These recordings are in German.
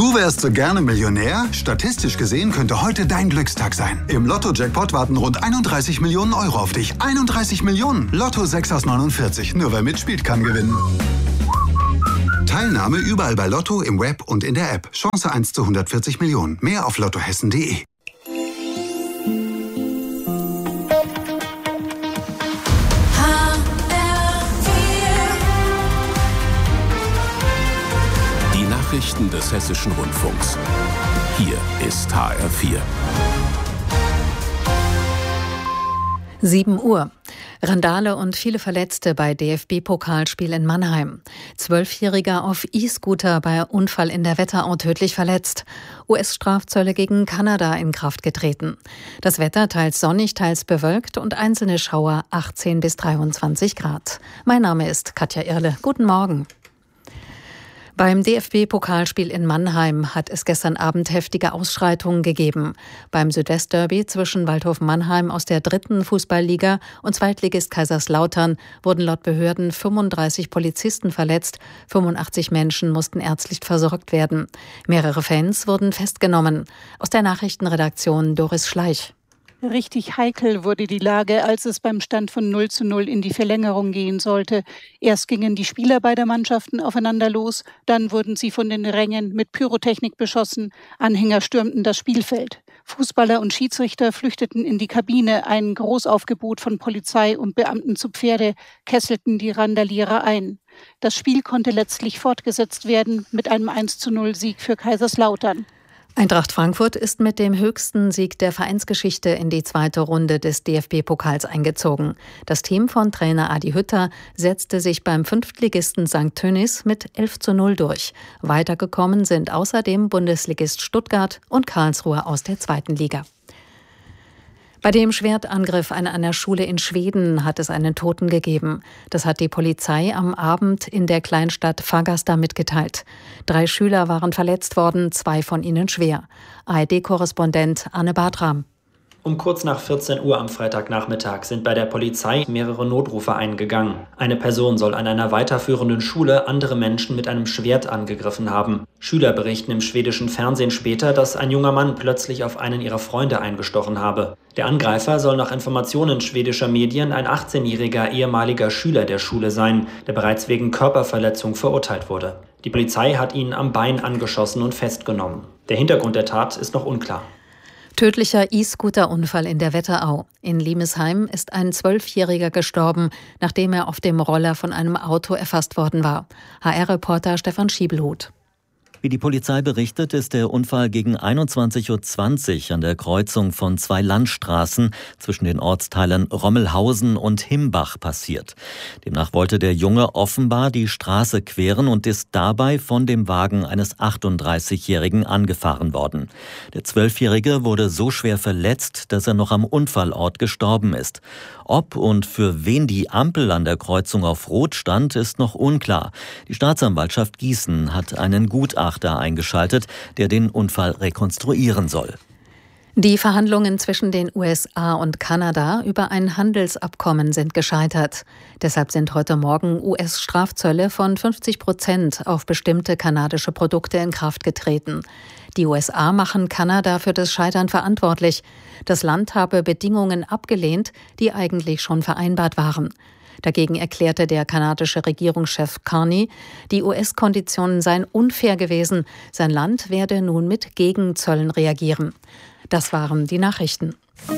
Du wärst so gerne Millionär? Statistisch gesehen könnte heute dein Glückstag sein. Im Lotto-Jackpot warten rund 31 Millionen Euro auf dich. 31 Millionen! Lotto 6 aus 49. Nur wer mitspielt, kann gewinnen. Teilnahme überall bei Lotto, im Web und in der App. Chance 1 zu 140 Millionen. Mehr auf lottohessen.de. Die Nachrichten des Hessischen Rundfunks. Hier ist HR4. 7 Uhr. Randale und viele Verletzte bei DFB-Pokalspiel in Mannheim. 12-Jähriger auf E-Scooter bei Unfall in der Wetterau tödlich verletzt. US-Strafzölle gegen Kanada in Kraft getreten. Das Wetter teils sonnig, teils bewölkt und einzelne Schauer 18 bis 23 Grad. Mein Name ist Katja Irle. Guten Morgen. Beim DFB-Pokalspiel in Mannheim hat es gestern Abend heftige Ausschreitungen gegeben. Beim Südwestderby zwischen Waldhof Mannheim aus der 3. Fußballliga und Zweitligist Kaiserslautern wurden laut Behörden 35 Polizisten verletzt, 85 Menschen mussten ärztlich versorgt werden. Mehrere Fans wurden festgenommen. Aus der Nachrichtenredaktion Doris Schleich. Richtig heikel wurde die Lage, als es beim Stand von 0:0 in die Verlängerung gehen sollte. Erst gingen die Spieler beider Mannschaften aufeinander los, dann wurden sie von den Rängen mit Pyrotechnik beschossen, Anhänger stürmten das Spielfeld. Fußballer und Schiedsrichter flüchteten in die Kabine, ein Großaufgebot von Polizei und Beamten zu Pferde kesselten die Randalierer ein. Das Spiel konnte letztlich fortgesetzt werden mit einem 1:0 Sieg für Kaiserslautern. Eintracht Frankfurt ist mit dem höchsten Sieg der Vereinsgeschichte in die zweite Runde des DFB-Pokals eingezogen. Das Team von Trainer Adi Hütter setzte sich beim Fünftligisten St. Tönnies mit 11:0 durch. Weitergekommen sind außerdem Bundesligist Stuttgart und Karlsruhe aus der zweiten Liga. Bei dem Schwertangriff an einer Schule in Schweden hat es einen Toten gegeben. Das hat die Polizei am Abend in der Kleinstadt Fagersta mitgeteilt. 3 Schüler waren verletzt worden, 2 von ihnen schwer. ARD-Korrespondent Anne Bartram. Um kurz nach 14 Uhr am Freitagnachmittag sind bei der Polizei mehrere Notrufe eingegangen. Eine Person soll an einer weiterführenden Schule andere Menschen mit einem Schwert angegriffen haben. Schüler berichten im schwedischen Fernsehen später, dass ein junger Mann plötzlich auf einen ihrer Freunde eingestochen habe. Der Angreifer soll nach Informationen schwedischer Medien ein 18-jähriger ehemaliger Schüler der Schule sein, der bereits wegen Körperverletzung verurteilt wurde. Die Polizei hat ihn am Bein angeschossen und festgenommen. Der Hintergrund der Tat ist noch unklar. Tödlicher E-Scooter-Unfall in der Wetterau. In Limesheim ist ein 12-Jähriger gestorben, nachdem er auf dem Roller von einem Auto erfasst worden war. HR-Reporter Stefan Schiebelhut. Wie die Polizei berichtet, ist der Unfall gegen 21:20 Uhr an der Kreuzung von 2 Landstraßen zwischen den Ortsteilen Rommelhausen und Himbach passiert. Demnach wollte der Junge offenbar die Straße queren und ist dabei von dem Wagen eines 38-Jährigen angefahren worden. Der 12-Jährige wurde so schwer verletzt, dass er noch am Unfallort gestorben ist. Ob und für wen die Ampel an der Kreuzung auf Rot stand, ist noch unklar. Die Staatsanwaltschaft Gießen hat einen Gutachter eingeschaltet, der den Unfall rekonstruieren soll. Die Verhandlungen zwischen den USA und Kanada über ein Handelsabkommen sind gescheitert. Deshalb sind heute Morgen US-Strafzölle von 50% auf bestimmte kanadische Produkte in Kraft getreten. Die USA machen Kanada für das Scheitern verantwortlich. Das Land habe Bedingungen abgelehnt, die eigentlich schon vereinbart waren. Dagegen erklärte der kanadische Regierungschef Carney, die US-Konditionen seien unfair gewesen. Sein Land werde nun mit Gegenzöllen reagieren. Das waren die Nachrichten.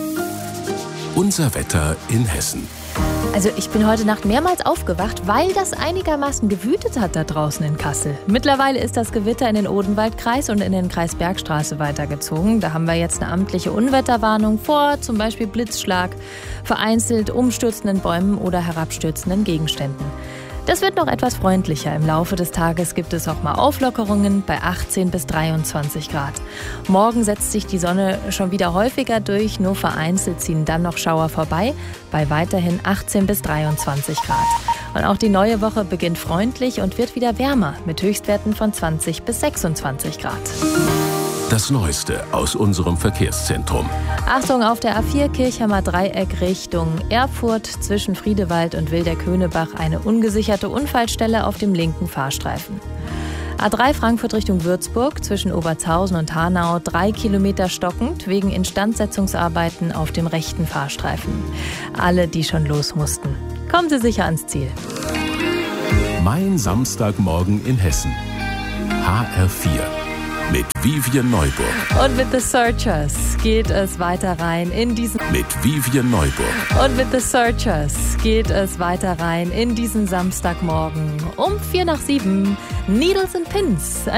Unser Wetter in Hessen. Also ich bin heute Nacht mehrmals aufgewacht, weil das einigermaßen gewütet hat da draußen in Kassel. Mittlerweile ist das Gewitter in den Odenwaldkreis und in den Kreis Bergstraße weitergezogen. Da haben wir jetzt eine amtliche Unwetterwarnung vor, zum Beispiel Blitzschlag, vereinzelt umstürzenden Bäumen oder herabstürzenden Gegenständen. Das wird noch etwas freundlicher. Im Laufe des Tages gibt es auch mal Auflockerungen bei 18 bis 23 Grad. Morgen setzt sich die Sonne schon wieder häufiger durch, nur vereinzelt ziehen dann noch Schauer vorbei, bei weiterhin 18 bis 23 Grad. Und auch die neue Woche beginnt freundlich und wird wieder wärmer, mit Höchstwerten von 20 bis 26 Grad. Das Neueste aus unserem Verkehrszentrum. Achtung auf der A4 Kirchheimer Dreieck Richtung Erfurt zwischen Friedewald und Wilderköhnebach eine ungesicherte Unfallstelle auf dem linken Fahrstreifen. A3 Frankfurt Richtung Würzburg zwischen Obertshausen und Hanau 3 Kilometer stockend wegen Instandsetzungsarbeiten auf dem rechten Fahrstreifen. Alle, die schon los mussten, kommen Sie sicher ans Ziel. Mein Samstagmorgen in Hessen. HR4 mit Vivian Neuburg. Und mit The Searchers geht es weiter rein in diesen... Mit Vivian Neuburg. Und mit The Searchers geht es weiter rein in diesen Samstagmorgen um 6:45. Needles and Pins.